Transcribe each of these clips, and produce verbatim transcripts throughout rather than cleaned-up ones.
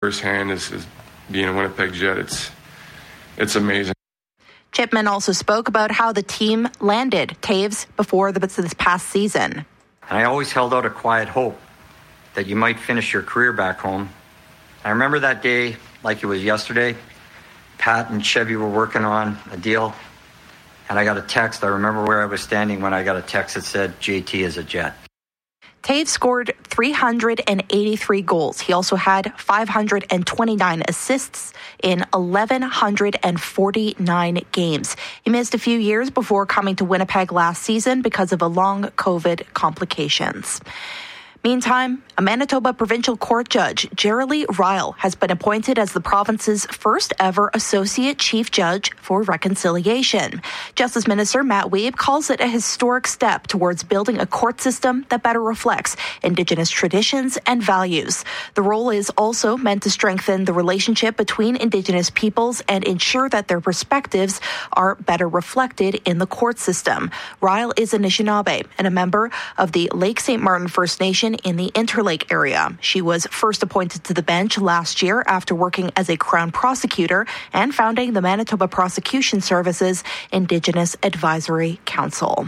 firsthand is, is being a Winnipeg Jet. It's it's amazing. Chipman also spoke about how the team landed Toews before the, this past season. And I always held out a quiet hope that you might finish your career back home. I remember that day like it was yesterday. Pat and Chevy were working on a deal, and I got a text. I remember where I was standing when I got a text that said, J T is a Jet. Toews scored three hundred eighty-three goals. He also had five hundred twenty-nine assists in one thousand one hundred forty-nine games. He missed a few years before coming to Winnipeg last season because of a long COVID complications. Meantime, a Manitoba Provincial Court judge, Jerry Ryle, has been appointed as the province's first ever Associate Chief Judge for Reconciliation. Justice Minister Matt Wiebe calls it a historic step towards building a court system that better reflects Indigenous traditions and values. The role is also meant to strengthen the relationship between Indigenous peoples and ensure that their perspectives are better reflected in the court system. Ryle is Anishinaabe and a member of the Lake Saint Martin First Nation in the Interlake area. She was first appointed to the bench last year after working as a Crown prosecutor and founding the Manitoba Prosecution Services Indigenous Advisory Council.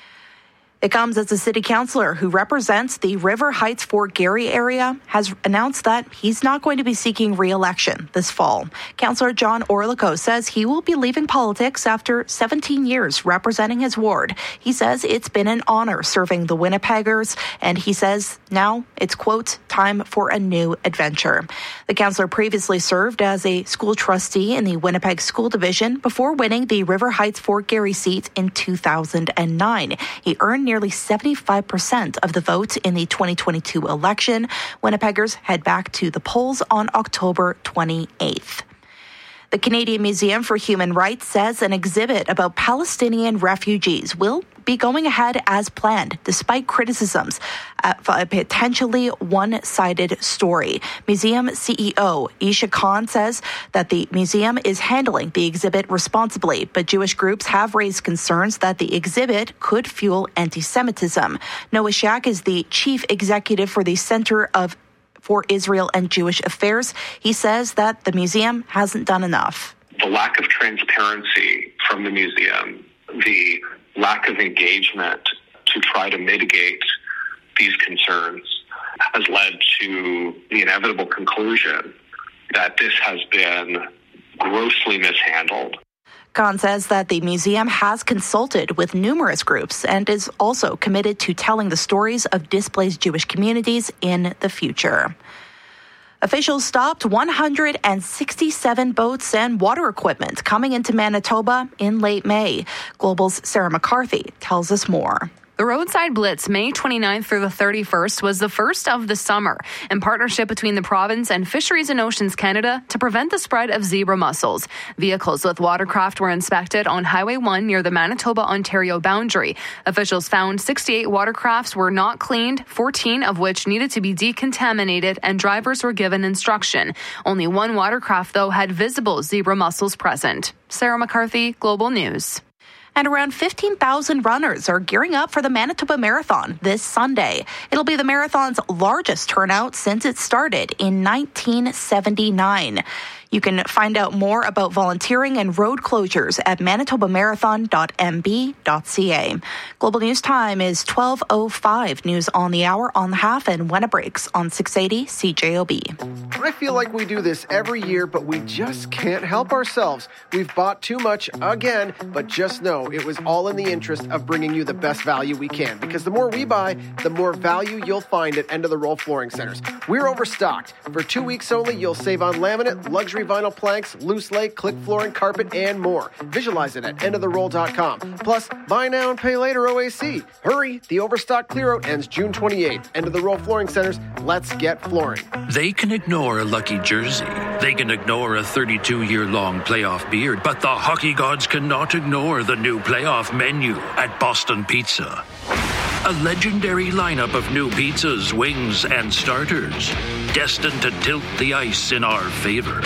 It comes as a city councillor who represents the River Heights Fort Garry area has announced that he's not going to be seeking re-election this fall. Councillor John Orlico says he will be leaving politics after seventeen years representing his ward. He says it's been an honour serving the Winnipeggers, and he says now it's, quote, time for a new adventure. The councillor previously served as a school trustee in the Winnipeg School Division before winning the River Heights Fort Garry seat in two thousand nine. He earned nearly seventy-five percent of the vote in the twenty twenty-two election. Winnipeggers head back to the polls on October twenty-eighth. The Canadian Museum for Human Rights says an exhibit about Palestinian refugees will be going ahead as planned, despite criticisms of a potentially one-sided story. Museum C E O Isha Khan says that the museum is handling the exhibit responsibly, but Jewish groups have raised concerns that the exhibit could fuel anti-Semitism. Noah Shack is the chief executive for the Center of for Israel and Jewish Affairs. He says that the museum hasn't done enough. The lack of transparency from the museum, the lack of engagement to try to mitigate these concerns has led to the inevitable conclusion that this has been grossly mishandled. Khan says that the museum has consulted with numerous groups and is also committed to telling the stories of displaced Jewish communities in the future. Officials stopped one hundred sixty-seven boats and water equipment coming into Manitoba in late May. Global's Sarah McCarthy tells us more. The Roadside Blitz, May twenty-ninth through the thirty-first, was the first of the summer in partnership between the province and Fisheries and Oceans Canada to prevent the spread of zebra mussels. Vehicles with watercraft were inspected on Highway one near the Manitoba-Ontario boundary. Officials found sixty-eight watercrafts were not cleaned, fourteen of which needed to be decontaminated, and drivers were given instruction. Only one watercraft, though, had visible zebra mussels present. Sarah McCarthy, Global News. And around fifteen thousand runners are gearing up for the Manitoba Marathon this Sunday. It'll be the marathon's largest turnout since it started in nineteen seventy-nine. You can find out more about volunteering and road closures at manitoba marathon dot m b dot c a. Global News Time is twelve oh five. News on the hour, on the half, and when it breaks on six eighty C J O B. I feel like we do this every year, but we just can't help ourselves. We've bought too much again, but just know it was all in the interest of bringing you the best value we can, because the more we buy, the more value you'll find at End of the Roll Flooring Centers. We're overstocked. For two weeks only, you'll save on laminate, luxury vinyl planks, loose lay, click flooring, carpet, and more. Visualize it at end of the roll dot com. Plus, buy now and pay later O A C. Hurry, the overstock clear-out ends June twenty-eighth. End of the Roll Flooring Centers, let's get flooring. They can ignore a lucky jersey. They can ignore a thirty-two-year-long playoff beard, but the hockey gods cannot ignore the new playoff menu at Boston Pizza. A legendary lineup of new pizzas, wings, and starters, destined to tilt the ice in our favor.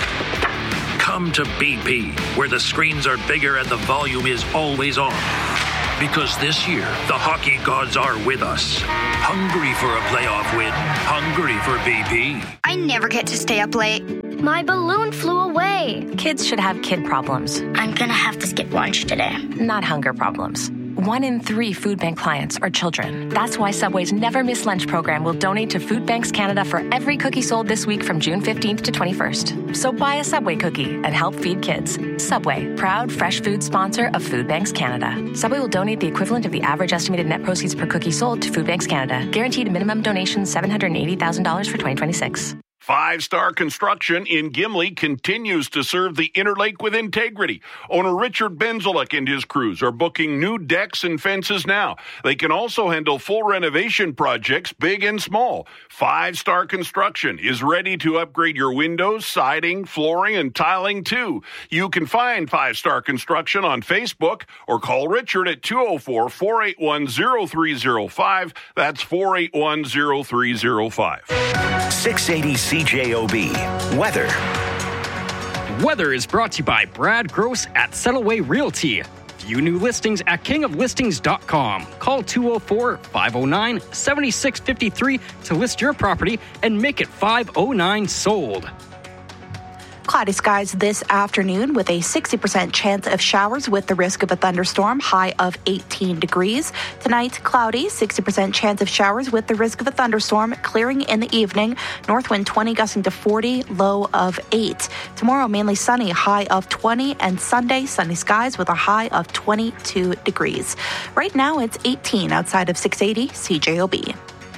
Come to B P, where the screens are bigger and the volume is always on. Because this year, the hockey gods are with us. Hungry for a playoff win, hungry for B P. I never get to stay up late. My balloon flew away. Kids should have kid problems. I'm gonna have to skip lunch today. Not hunger problems. One in three food bank clients are children. That's why Subway's Never Miss Lunch program will donate to Food Banks Canada for every cookie sold this week from June fifteenth to twenty-first. So buy a Subway cookie and help feed kids. Subway, proud fresh food sponsor of Food Banks Canada. Subway will donate the equivalent of the average estimated net proceeds per cookie sold to Food Banks Canada. Guaranteed minimum donation seven hundred eighty thousand dollars for twenty twenty-six. Five Star Construction in Gimli continues to serve the Inner Lake with integrity. Owner Richard Benzelek and his crews are booking new decks and fences now. They can also handle full renovation projects, big and small. Five Star Construction is ready to upgrade your windows, siding, flooring, and tiling too. You can find Five Star Construction on Facebook or call Richard at two oh four, four eight one, oh three oh five. That's four eight one, oh three oh five. six eighty C J O B. Weather. Weather is brought to you by Brad Gross at Settleway Realty. View new listings at king of listings dot com. Call two oh four, five oh nine, seven six five three to list your property and make it five oh nine sold. Cloudy skies this afternoon with a sixty percent chance of showers with the risk of a thunderstorm, high of eighteen degrees. Tonight, cloudy, sixty percent chance of showers with the risk of a thunderstorm, clearing in the evening. North wind twenty, gusting to forty, low of eight. Tomorrow, mainly sunny, high of twenty, and Sunday, sunny skies with a high of twenty-two degrees. Right now, it's eighteen outside of six eighty C J O B.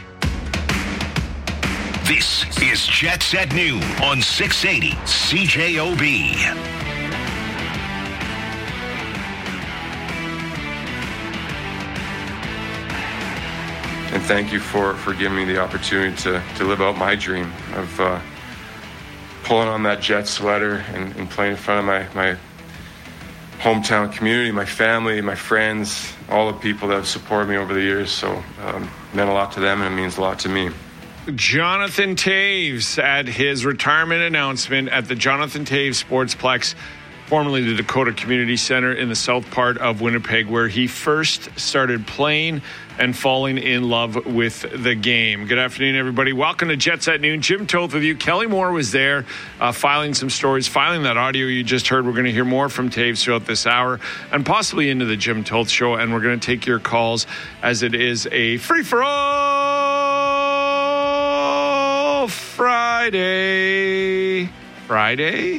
This is Jets at Noon on six eighty C J O B. And thank you for, for giving me the opportunity to, to live out my dream of uh, pulling on that Jets sweater and, and playing in front of my, my hometown community, my family, my friends, all the people that have supported me over the years. So um, it meant a lot to them, and it means a lot to me. Jonathan Toews at his retirement announcement at the Jonathan Toews Sportsplex, formerly the Dakota Community Center in the south part of Winnipeg, where he first started playing and falling in love with the game. Good afternoon, everybody. Welcome to Jets at Noon. Jim Toth with you. Kelly Moore was there uh, filing some stories, filing that audio you just heard. We're going to hear more from Toews throughout this hour and possibly into the Jim Toth Show, and we're going to take your calls as it is a free-for-all Friday. Friday?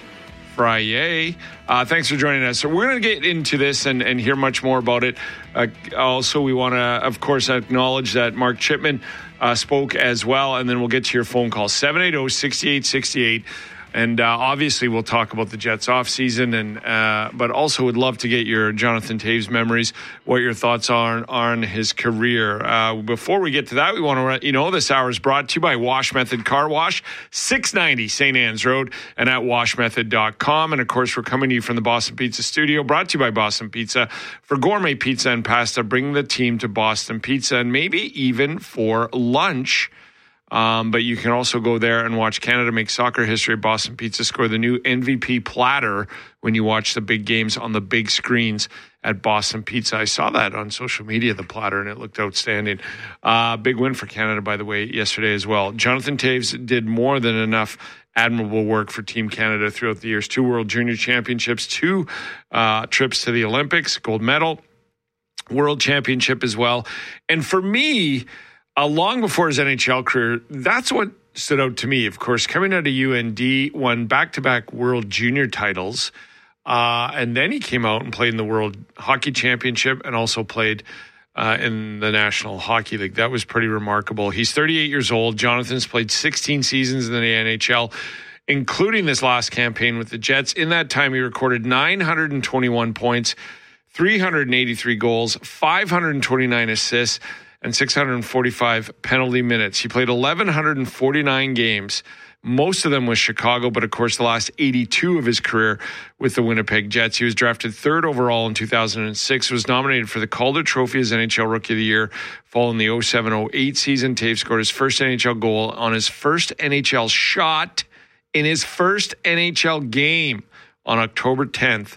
Friday. Uh, thanks for joining us. So we're going to get into this and, and hear much more about it. Uh, also, we want to, of course, acknowledge that Mark Chipman uh, spoke as well, and then we'll get to your phone call, seven eight zero, six eight six eight. And uh, obviously, we'll talk about the Jets offseason, and uh, but also would love to get your Jonathan Toews memories, what your thoughts are on his career. Uh, before we get to that, we want to let you know this hour is brought to you by Wash Method Car Wash, six ninety Saint Anne's Road, and at wash method dot com. And, of course, we're coming to you from the Boston Pizza Studio, brought to you by Boston Pizza. For gourmet pizza and pasta, bring the team to Boston Pizza, and maybe even for lunch. Um, but you can also go there and watch Canada make soccer history at Boston Pizza. Score the new M V P platter when you watch the big games on the big screens at Boston Pizza. I saw that on social media, the platter, and it looked outstanding. Uh, big win for Canada, by the way, yesterday as well. Jonathan Toews did more than enough admirable work for Team Canada throughout the years. Two World Junior Championships, two uh, trips to the Olympics, gold medal, World Championship as well. And for me, Uh, long before his N H L career, that's what stood out to me. Of course, coming out of U N D, won back-to-back World Junior titles, uh, and then he came out and played in the World Hockey Championship and also played uh, in the National Hockey League. That was pretty remarkable. He's thirty-eight years old. Jonathan's played sixteen seasons in the N H L, including this last campaign with the Jets. In that time, he recorded nine hundred twenty-one points, three hundred eighty-three goals, five hundred twenty-nine assists, and six hundred forty-five penalty minutes. He played eleven forty-nine games, most of them with Chicago, but of course the last eighty-two of his career with the Winnipeg Jets. He was drafted third overall in two thousand six, was nominated for the Calder Trophy as N H L Rookie of the Year following the oh seven oh eight season. Toews scored his first N H L goal on his first N H L shot in his first N H L game on October tenth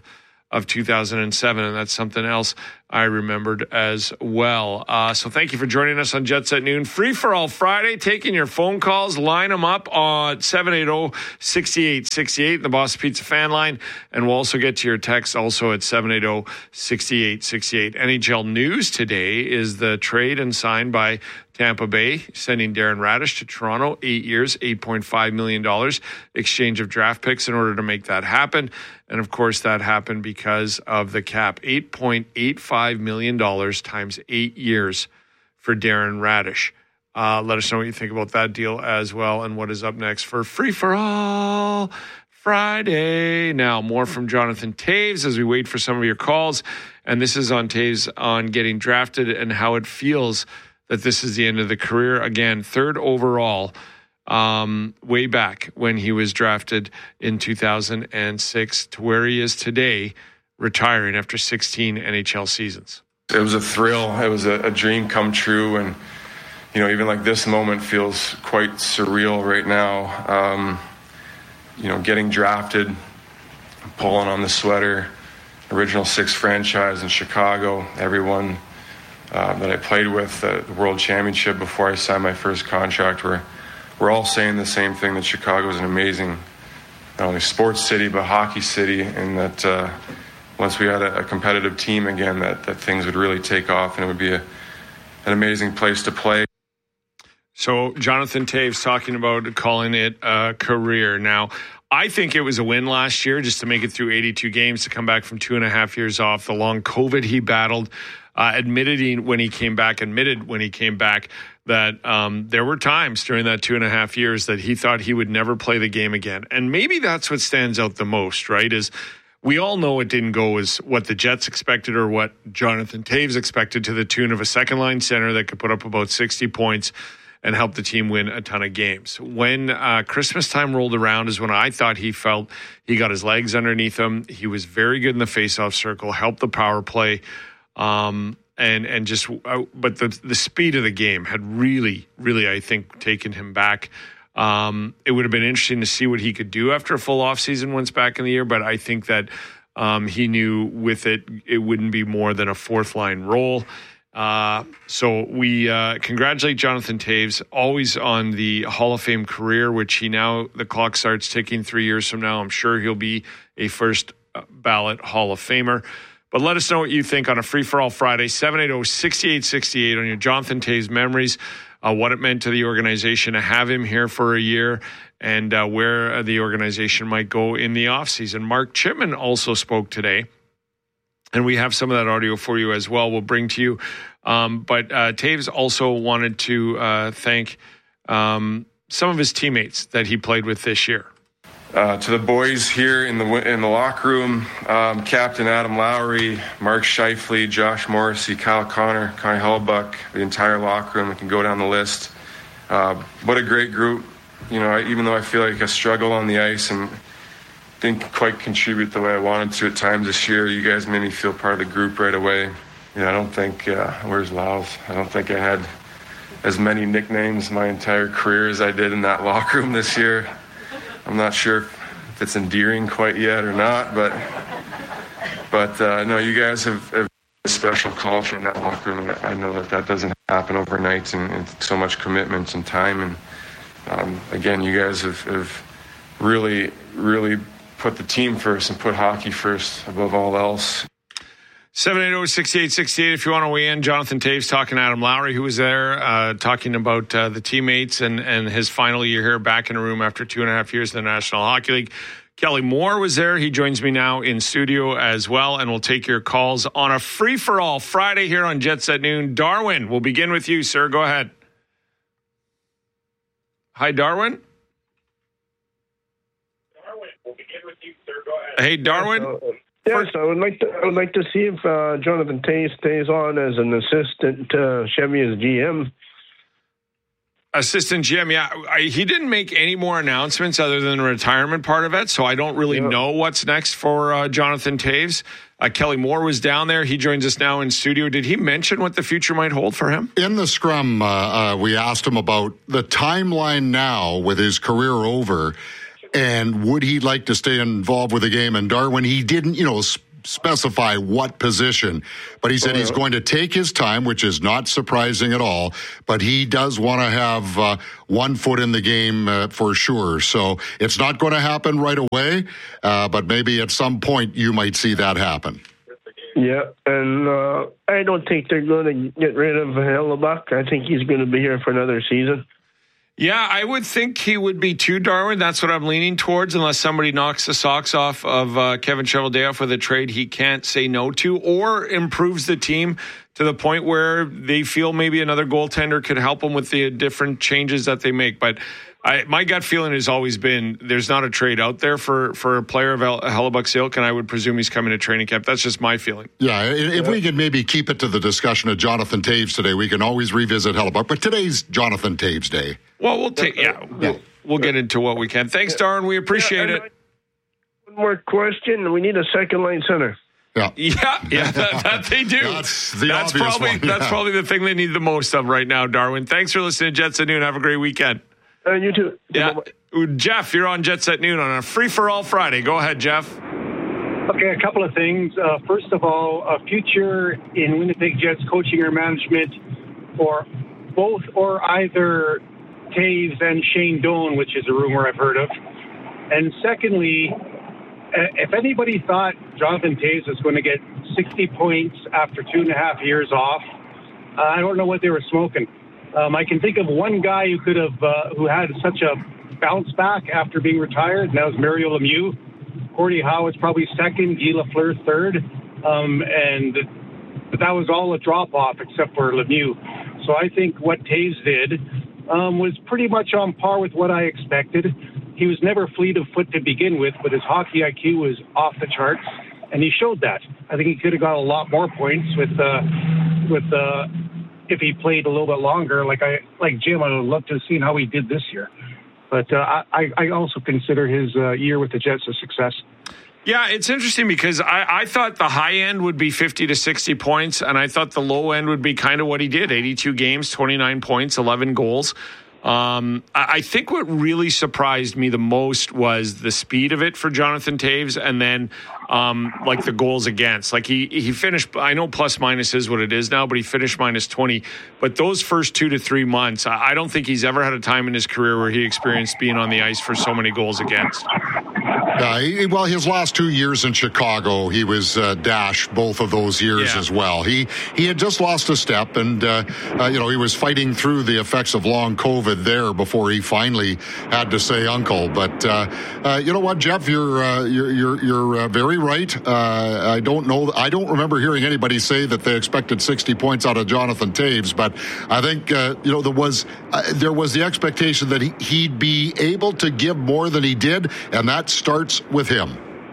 of two thousand seven, and that's something else I remembered as well. Uh, so thank you for joining us on Jets at Noon. Free for All Friday, taking your phone calls. Line them up on seven eight zero, six eight six eight, the Boston Pizza fan line, and we'll also get to your text also at seven eight zero, six eight six eight. N H L news today is the trade and signed by Tampa Bay, sending Darren Radish to Toronto, eight years, eight point five million dollars, exchange of draft picks in order to make that happen. And, of course, that happened because of the cap, eight point eight five million dollars times eight years for Darren Radish. Uh, let us know what you think about that deal as well and what is up next for Free for All Friday. Now, more from Jonathan Toews as we wait for some of your calls. And this is on Toews on getting drafted and how it feels that this is the end of the career. Again, third overall, um, way back when he was drafted in two thousand six to where he is today, retiring after sixteen N H L seasons. It was a thrill. It was a, a dream come true. And, you know, even like this moment feels quite surreal right now. Um, you know, getting drafted, pulling on the sweater, original six franchise in Chicago, everyone Uh, that I played with at the World Championship before I signed my first contract, where we're all saying the same thing, that Chicago is an amazing, not only sports city, but hockey city, and that uh, once we had a, a competitive team again, that, that things would really take off and it would be a, an amazing place to play. So Jonathan Toews talking about calling it a career. Now, I think it was a win last year just to make it through eighty-two games, to come back from two and a half years off, the long COVID he battled. Uh, admitted when he came back, admitted when he came back that um, there were times during that two and a half years that he thought he would never play the game again. And maybe that's what stands out the most, right, is we all know it didn't go as what the Jets expected or what Jonathan Toews expected, to the tune of a second-line center that could put up about sixty points and help the team win a ton of games. When uh, Christmas time rolled around is when I thought he felt he got his legs underneath him. He was very good in the face-off circle, helped the power play. Um, and, and just, uh, but the, the speed of the game had really, really, I think, taken him back. Um, it would have been interesting to see what he could do after a full offseason once back in the year, but I think that, um, he knew with it, it wouldn't be more than a fourth line role. Uh, so we, uh, congratulate Jonathan Toews, always on the Hall of Fame career, which he now, the clock starts ticking three years from now. I'm sure he'll be a first ballot Hall of Famer. But let us know what you think on a Free for All Friday, seven eight zero, six eight six eight, on your Jonathan Toews memories, uh, what it meant to the organization to have him here for a year, and uh, where uh, the organization might go in the offseason. Mark Chipman also spoke today, and we have some of that audio for you as well. We'll bring to you. Um, but uh, Toews also wanted to uh, thank um, some of his teammates that he played with this year. Uh, to the boys here in the in the locker room, um, Captain Adam Lowry, Mark Scheifele, Josh Morrissey, Kyle Connor, Connie Hellbuck, the entire locker room. We can go down the list. Uh, what a great group. You know, I, even though I feel like I struggle on the ice and didn't quite contribute the way I wanted to at times this year, you guys made me feel part of the group right away. You know, I don't think, uh, where's Laos? I don't think I had as many nicknames my entire career as I did in that locker room this year. I'm not sure if it's endearing quite yet or not, but but uh, no, you guys have, have a special culture in that locker room. I know that that doesn't happen overnight, and, and so much commitment and time. And um, again, you guys have, have really, really put the team first and put hockey first above all else. seven eight zero, six eight six eight if you want to weigh in. Jonathan Toews talking to Adam Lowry, who was there, uh, talking about uh, the teammates and, and his final year here back in a room after two and a half years in the National Hockey League. Kelly Moore was there. He joins me now in studio as well, and we'll take your calls on a free-for-all Friday here on Jets at Noon. Darwin, we'll begin with you, sir. Go ahead. Hi, Darwin. Darwin, we'll begin with you, sir. Go ahead. Hey, Darwin. Uh, Yes, I would like to. I would like to see if uh, Jonathan Toews stays on as an assistant, uh, Chevy as G M. Assistant G M, yeah. I, he didn't make any more announcements other than the retirement part of it, so I don't really yeah. know what's next for uh, Jonathan Toews. Uh, Kelly Moore was down there. He joins us now in studio. Did he mention what the future might hold for him? In the scrum, uh, uh, we asked him about the timeline now with his career over. And would he like to stay involved with the game? And Darwin, he didn't, you know, specify what position. But he said he's going to take his time, which is not surprising at all. But he does want to have uh, one foot in the game uh, for sure. So it's not going to happen right away, uh, but maybe at some point you might see that happen. Yeah, and uh, I don't think they're going to get rid of Hellebuyck. I think he's going to be here for another season. Yeah, I would think he would be too, Darwin. That's what I'm leaning towards, unless somebody knocks the socks off of uh, Kevin Cheveldayoff with a trade he can't say no to, or improves the team to the point where they feel maybe another goaltender could help them with the different changes that they make. But I, my gut feeling has always been there's not a trade out there for, for a player of Hellebuyck's ilk, and I would presume he's coming to training camp. That's just my feeling. Yeah, if we could maybe keep it to the discussion of Jonathan Toews today, we can always revisit Hellebuyck, but today's Jonathan Toews Day. Well, we'll take, yeah, we'll, we'll get into what we can. Thanks, Darren. We appreciate yeah, it. One more question. We need a second line center. Yeah, yeah, yeah that, that they do. That's the that's obvious probably one. That's yeah. probably the thing they need the most of right now, Darwin. Thanks for listening to Jets at Noon. Have a great weekend. And uh, you too. Yeah, Bye-bye. Jeff, you're on Jets at Noon on a free for all Friday. Go ahead, Jeff. Okay, a couple of things. Uh, first of all, a future in Winnipeg Jets coaching or management for both or either Toews and Shane Doan, which is a rumor I've heard of. And secondly, if anybody thought Jonathan Toews was going to get sixty points after two and a half years off, uh, I don't know what they were smoking. Um, I can think of one guy who could have, uh, who had such a bounce back after being retired, and that was Mario Lemieux. Gordie Howe was probably second, Guy Lafleur third, um, and but that was all a drop off except for Lemieux. So I think what Toews did um, was pretty much on par with what I expected. He was never fleet of foot to begin with, but his hockey I Q was off the charts, and he showed that. I think he could have got a lot more points with uh, with uh, if he played a little bit longer. Like I like Jim, I would love to have seen how he did this year. But uh, I, I also consider his uh, year with the Jets a success. Yeah, it's interesting because I, I thought the high end would be fifty to sixty points, and I thought the low end would be kind of what he did, eighty-two games, twenty-nine points, eleven goals. Um, I think what really surprised me the most was the speed of it for Jonathan Toews, and then um, like the goals against. Like he he finished, I know plus minus is what it is now, but he finished minus twenty. But those first two to three months, I don't think he's ever had a time in his career where he experienced being on the ice for so many goals against. Uh, he, well, his last two years in Chicago, he was uh, dashed both of those years yeah. as well. He he had just lost a step, and uh, uh, you know he was fighting through the effects of long COVID there before he finally had to say uncle. But uh, uh, you know what, Jeff, you're uh, you're you're, you're uh, very right. Uh, I don't know. I don't remember hearing anybody say that they expected sixty points out of Jonathan Toews, but I think uh, you know there was uh, there was the expectation that he, he'd be able to give more than he did, and that starts with him.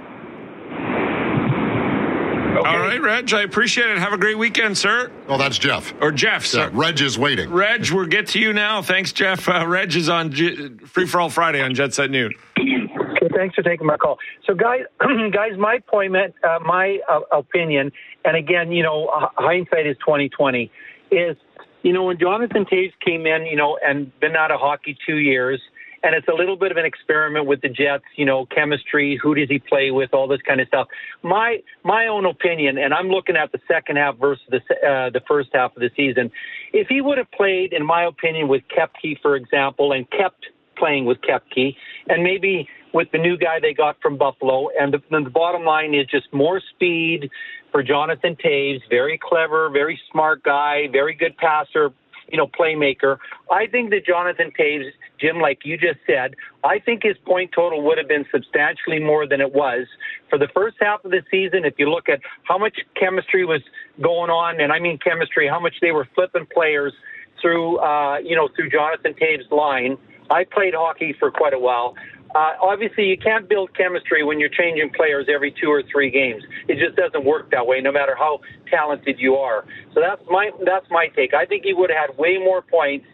Okay. All right, Reg, I appreciate it. Have a great weekend, sir. Oh, that's Jeff. Or Jeff, sir. Yeah, Reg is waiting. Reg, we'll get to you now. Thanks, Jeff. Uh, Reg is on G- Free for All Friday on Jets at Noon. Okay, thanks for taking my call. So, guys, guys, my point, uh, my uh, opinion, and again, you know, hindsight is twenty twenty, is, you know, when Jonathan Toews came in, you know, and been out of hockey two years, and it's a little bit of an experiment with the Jets, you know, chemistry, who does he play with, all this kind of stuff. My my own opinion, and I'm looking at the second half versus the uh, the first half of the season, if he would have played, in my opinion, with Koepke, for example, and kept playing with Koepke, and maybe with the new guy they got from Buffalo, and the, the bottom line is just more speed for Jonathan Toews, very clever, very smart guy, very good passer, you know, playmaker. I think that Jonathan Toews, Jim, like you just said, I think his point total would have been substantially more than it was. For the first half of the season, if you look at how much chemistry was going on, and I mean chemistry, how much they were flipping players through, uh, you know, through Jonathan Toews' line. I played hockey for quite a while. Uh, obviously, you can't build chemistry when you're changing players every two or three games. It just doesn't work that way, no matter how talented you are. So that's my that's my take. I think he would have had way more points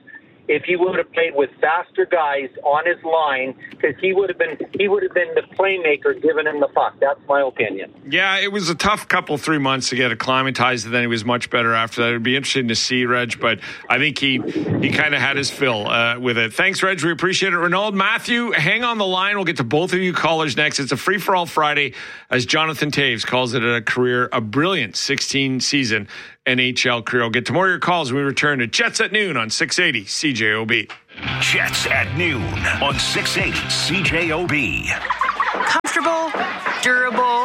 if he would have played with faster guys on his line, because he would have been he would have been the playmaker giving him the puck. That's my opinion. Yeah, it was a tough couple, three months to get acclimatized, and then he was much better after that. It would be interesting to see, Reg, but I think he he kind of had his fill uh, with it. Thanks, Reg. We appreciate it. Ronald, Matthew, hang on the line. We'll get to both of you callers next. It's a free-for-all Friday, as Jonathan Toews calls it a career, a brilliant sixteen-season N H L career. We'll get to more of your calls when we return to Jets at Noon on six eighty C J O B. Jets at Noon on six eighty C J O B. Comfortable, durable,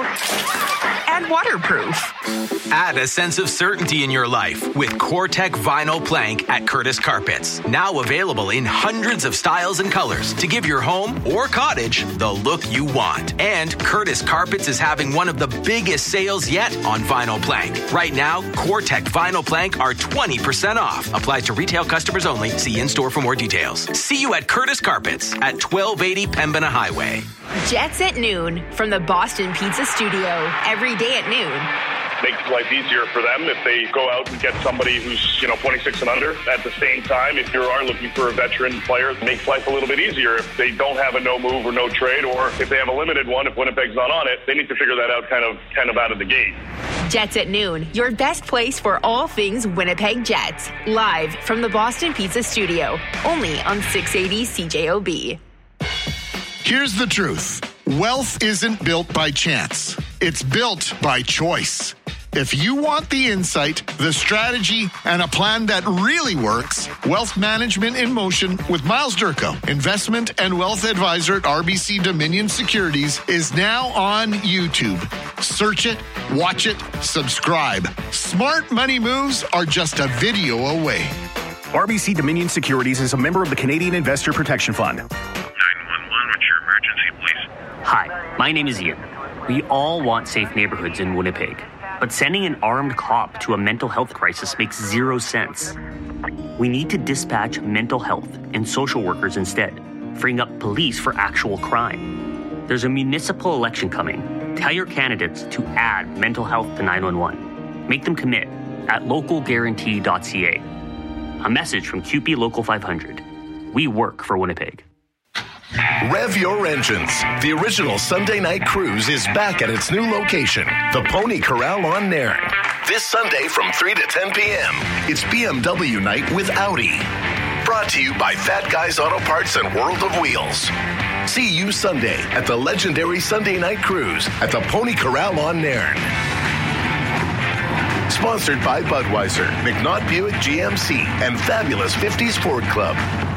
and waterproof. Add a sense of certainty in your life with CoreTech Vinyl Plank at Curtis Carpets. Now available in hundreds of styles and colors to give your home or cottage the look you want. And Curtis Carpets is having one of the biggest sales yet on vinyl plank. Right now, CoreTech Vinyl Plank are twenty percent off. Applies to retail customers only. See in-store for more details. See you at Curtis Carpets at twelve eighty Pembina Highway. Jets at Noon from the Boston Pizza Studio. Every day at noon. Makes life easier for them if they go out and get somebody who's, you know, twenty-six and under. At the same time, if you are looking for a veteran player, it makes life a little bit easier. If they don't have a no move or no trade, or if they have a limited one, if Winnipeg's not on it, they need to figure that out kind of kind of out of the gate. Jets at Noon, your best place for all things Winnipeg Jets. Live from the Boston Pizza Studio, only on six eighty C J O B. Here's the truth. Wealth isn't built by chance. It's built by choice. If you want the insight, the strategy, and a plan that really works, Wealth Management in Motion with Miles Durko, investment and wealth advisor at R B C Dominion Securities, is now on YouTube. Search it, watch it, subscribe. Smart money moves are just a video away. R B C Dominion Securities is a member of the Canadian Investor Protection Fund. nine one one, what's your emergency, please? Hi, my name is Ian. We all want safe neighborhoods in Winnipeg, but sending an armed cop to a mental health crisis makes zero sense. We need to dispatch mental health and social workers instead, freeing up police for actual crime. There's a municipal election coming. Tell your candidates to add mental health to nine one one. Make them commit at local guarantee dot c a. A message from Q P Local five hundred. We work for Winnipeg. Rev your engines. The original Sunday night cruise is back at its new location, the Pony Corral on Nairn. This Sunday from three to ten p.m. It's B M W night with Audi. Brought to you by Fat Guys Auto Parts and World of Wheels. See you Sunday at the legendary Sunday night cruise at the Pony Corral on Nairn. Sponsored by Budweiser, McNaught Buick G M C, and Fabulous fifties Ford Club.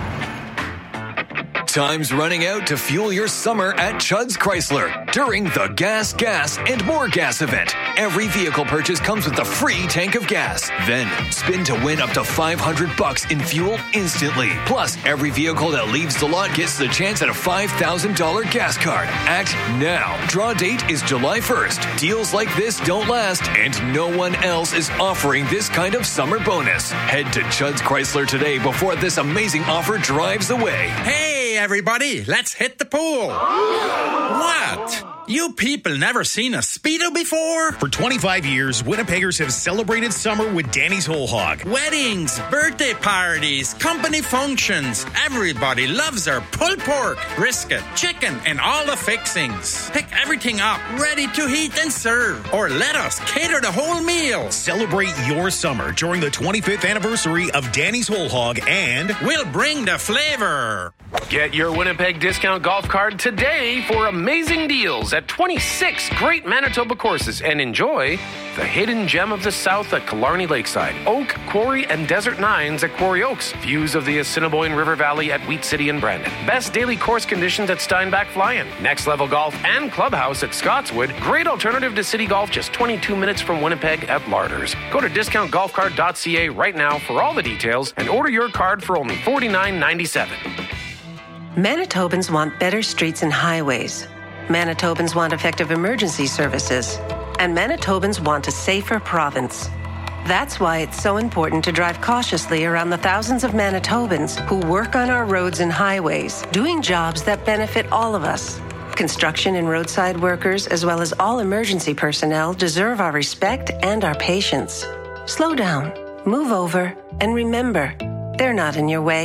Time's running out to fuel your summer at Chud's Chrysler during the Gas, Gas, and More Gas event. Every vehicle purchase comes with a free tank of gas. Then spin to win up to five hundred bucks in fuel instantly. Plus, every vehicle that leaves the lot gets the chance at a five thousand dollars gas card. Act now. Draw date is July first. Deals like this don't last, and no one else is offering this kind of summer bonus. Head to Chud's Chrysler today before this amazing offer drives away. Hey, everybody, let's hit the pool. What? You people never seen a Speedo before? For twenty-five years, Winnipeggers have celebrated summer with Danny's Whole Hog. Weddings, birthday parties, company functions. Everybody loves our pulled pork, brisket, chicken, and all the fixings. Pick everything up, ready to heat and serve. Or let us cater the whole meal. Celebrate your summer during the twenty-fifth anniversary of Danny's Whole Hog, and we'll bring the flavor. Get your Winnipeg Discount Golf Card today for amazing deals at twenty-six great Manitoba courses, and enjoy the hidden gem of the South at Killarney Lakeside, Oak, Quarry, and Desert Nines at Quarry Oaks, views of the Assiniboine River Valley at Wheat City and Brandon, best daily course conditions at Steinbach Fly-In, Next Level Golf and Clubhouse at Scotswood, great alternative to City Golf just twenty-two minutes from Winnipeg at Larders. Go to discount golf card dot c a right now for all the details and order your card for only forty-nine ninety-seven. Manitobans want better streets and highways. Manitobans want effective emergency services. And Manitobans want a safer province. That's why it's so important to drive cautiously around the thousands of Manitobans who work on our roads and highways, doing jobs that benefit all of us. Construction and roadside workers, as well as all emergency personnel, deserve our respect and our patience. Slow down, move over, and remember, they're not in your way.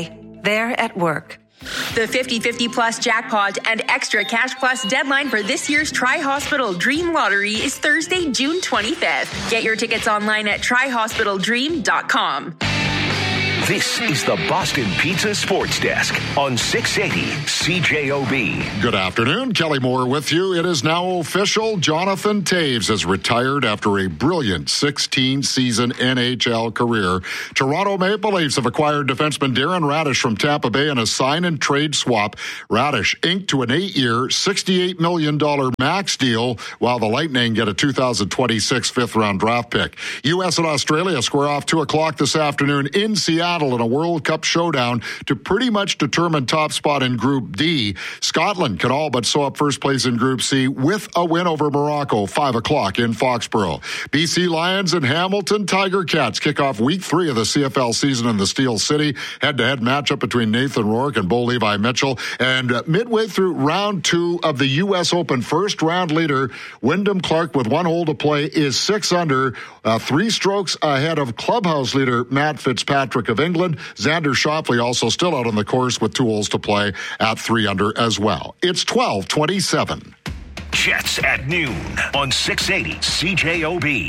They're at work. The fifty fifty Plus jackpot and extra cash plus deadline for this year's Tri-Hospital Dream Lottery is Thursday, June twenty-fifth. Get your tickets online at tri hospital dream dot com. This is the Boston Pizza Sports Desk on six eighty C J O B. Good afternoon. Kelly Moore with you. It is now official. Jonathan Toews has retired after a brilliant sixteen-season N H L career. Toronto Maple Leafs have acquired defenseman Darren Raddysh from Tampa Bay in a sign-and-trade swap. Raddysh inked to an eight-year, sixty-eight million dollars max deal, while the Lightning get a two thousand twenty-six fifth-round draft pick. U S and Australia square off two o'clock this afternoon in Seattle in a World Cup showdown to pretty much determine top spot in Group D. Scotland can all but sew up first place in Group C with a win over Morocco, five o'clock in Foxborough. B C Lions and Hamilton Tiger Cats kick off week three of the C F L season in the Steel City. Head-to-head matchup between Nathan Rourke and Bo Levi Mitchell. And uh, midway through round two of the U S Open, first round leader Wyndham Clark with one hole to play is six under, uh, three strokes ahead of clubhouse leader Matt Fitzpatrick of England. Xander Schauffele also still out on the course with two holes to play at three under as well. It's twelve twenty-seven. Jets at noon on six eighty C J O B.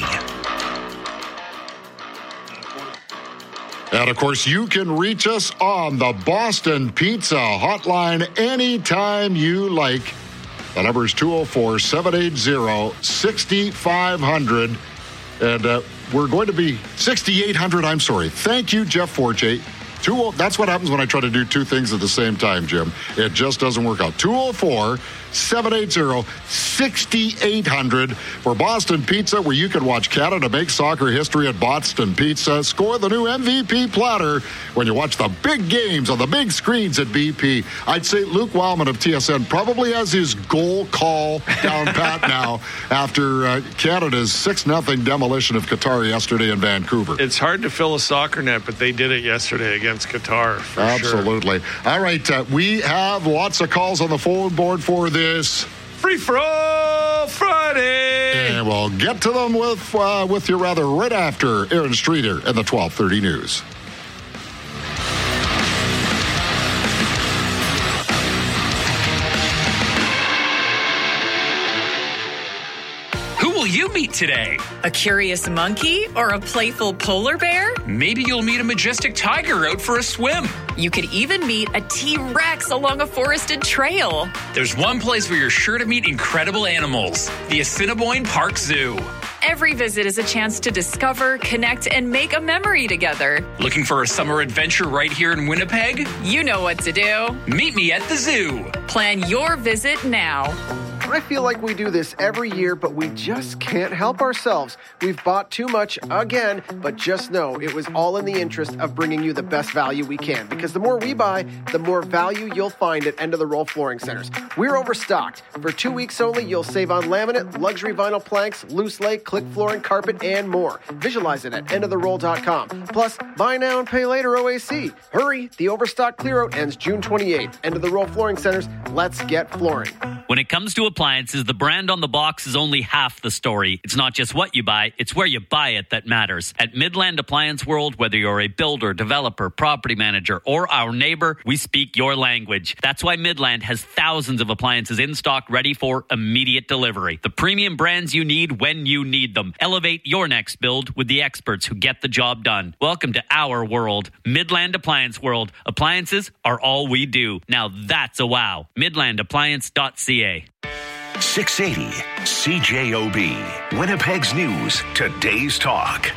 And, of course, you can reach us on the Boston Pizza Hotline anytime you like. The number is two oh four, seven eight zero, six five zero zero. And uh, we're going to be sixty-eight hundred. I'm sorry. Thank you, Jeff Forte. Two, that's what happens when I try to do two things at the same time, Jim. It just doesn't work out. two oh four, seven eight zero, six eight zero zero for Boston Pizza, where you can watch Canada make soccer history at Boston Pizza. Score the new M V P platter when you watch the big games on the big screens at B P. I'd say Luke Wildman of T S N probably has his goal call down pat now after uh, Canada's six nothing demolition of Qatar yesterday in Vancouver. It's hard to fill a soccer net, but they did it yesterday against Qatar, for Absolutely. Sure. All right, uh, we have lots of calls on the phone board for this Free For All Friday. And we'll get to them with uh, with you rather right after Aaron Streeter and the twelve thirty news. Who will you meet today? A curious monkey or a playful polar bear? Maybe you'll meet a majestic tiger out for a swim. You could even meet a T-Rex along a forested trail. There's one place where you're sure to meet incredible animals, the Assiniboine Park Zoo. Every visit is a chance to discover, connect, and make a memory together. Looking for a summer adventure right here in Winnipeg? You know what to do. Meet me at the zoo. Plan your visit now. I feel like we do this every year, but we just can't help ourselves. We've bought too much again, but just know it was all in the interest of bringing you the best value we can, because the more we buy, the more value you'll find at End of the Roll Flooring Centers. We're overstocked. For two weeks only, you'll save on laminate, luxury vinyl planks, loose lay, click flooring, carpet, and more. Visualize it at end of the roll dot com. Plus, buy now and pay later O A C. Hurry, the overstock clearout ends June twenty-eighth. End of the Roll Flooring Centers, let's get flooring. When it comes to appliances, the brand on the box is only half the story. It's not just what you buy, it's where you buy it that matters. At Midland Appliance World, whether you're a builder, developer, property manager, or our neighbor, we speak your language. That's why Midland has thousands of appliances in stock ready for immediate delivery. The premium brands you need when you need them. Elevate your next build with the experts who get the job done. Welcome to our world, Midland Appliance World. Appliances are all we do. Now that's a wow. midland appliance dot c a. six eighty C J O B. Winnipeg's News. Today's Talk.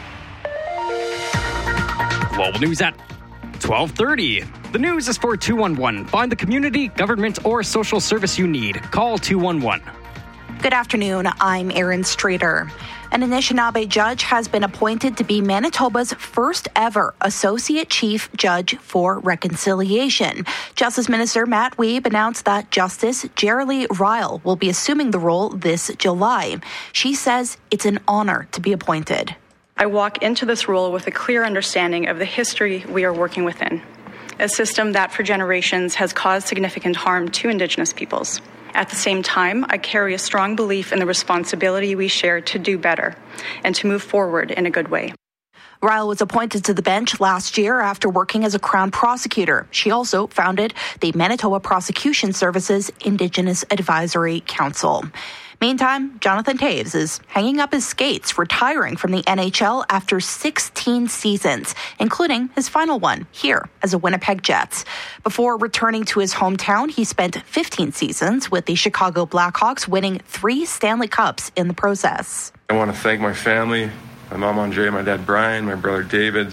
Global News at twelve thirty. The news is for two one one. Find the community, government, or social service you need. Call two one one. Good afternoon. I'm Erin Streeter. An Anishinaabe judge has been appointed to be Manitoba's first ever Associate Chief Judge for Reconciliation. Justice Minister Matt Wiebe announced that Justice Jerilee Ryle will be assuming the role this July. She says it's an honor to be appointed. I walk into this role with a clear understanding of the history we are working within, a system that for generations has caused significant harm to Indigenous peoples. At the same time, I carry a strong belief in the responsibility we share to do better and to move forward in a good way. Ryle was appointed to the bench last year after working as a Crown prosecutor. She also founded the Manitoba Prosecution Services Indigenous Advisory Council. Meantime, Jonathan Toews is hanging up his skates, retiring from the N H L after sixteen seasons, including his final one here as a Winnipeg Jets. Before returning to his hometown, he spent fifteen seasons with the Chicago Blackhawks, winning three Stanley Cups in the process. I want to thank my family, my mom Andre, my dad Brian, my brother David.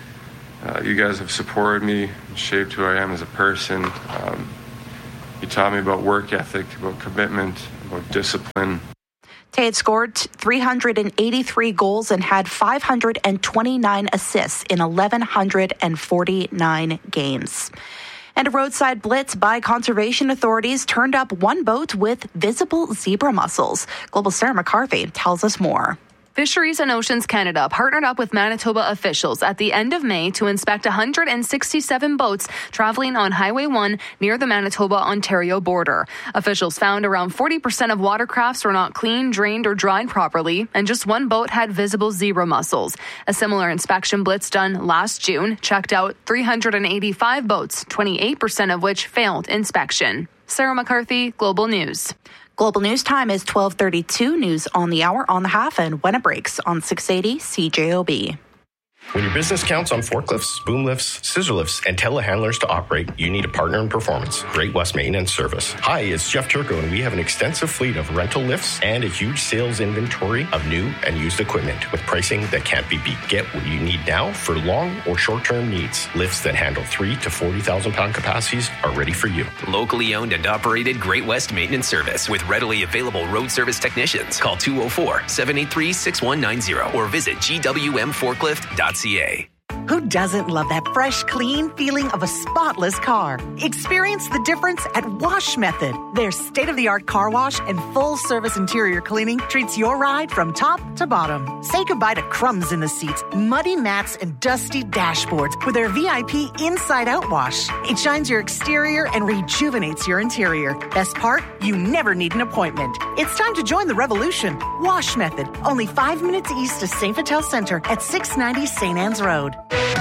Uh, you guys have supported me and shaped who I am as a person. Um, you taught me about work ethic, about commitment, about discipline. Toews scored three hundred eighty-three goals and had five hundred twenty-nine assists in one thousand one hundred forty-nine games. And a roadside blitz by conservation authorities turned up one boat with visible zebra mussels. Global Sarah McCarthy tells us more. Fisheries and Oceans Canada partnered up with Manitoba officials at the end of May to inspect one hundred sixty-seven boats traveling on Highway one near the Manitoba-Ontario border. Officials found around forty percent of watercrafts were not cleaned, drained, or dried properly, and just one boat had visible zebra mussels. A similar inspection blitz done last June checked out three hundred eighty-five boats, twenty-eight percent of which failed inspection. Sarah McCarthy, Global News. Global News Time is twelve thirty-two. News on the hour, on the half, and when it breaks on six eighty C J O B. When your business counts on forklifts, boom lifts, scissor lifts, and telehandlers to operate, you need a partner in performance. Great West Maintenance Service. Hi, it's Jeff Turco, and we have an extensive fleet of rental lifts and a huge sales inventory of new and used equipment with pricing that can't be beat. Get what you need now for long or short-term needs. Lifts that handle three to forty thousand pound capacities are ready for you. Locally owned and operated Great West Maintenance Service with readily available road service technicians. Call two oh four, seven eight three, six one nine zero or visit G W M forklift dot C A. Who doesn't love that fresh, clean feeling of a spotless car? Experience the difference at Wash Method. Their state-of-the-art car wash and full-service interior cleaning treats your ride from top to bottom. Say goodbye to crumbs in the seats, muddy mats, and dusty dashboards with their V I P inside-out wash. It shines your exterior and rejuvenates your interior. Best part? You never need an appointment. It's time to join the revolution. Wash Method, only five minutes east of Saint Vital Center at six ninety Saint Anne's Road.